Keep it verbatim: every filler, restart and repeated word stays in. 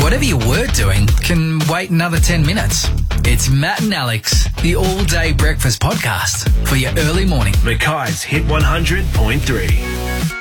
whatever you were doing can wait another ten minutes. It's Matt and Alex, the all-day breakfast podcast for your early morning. Mackay's Hit one hundred point three.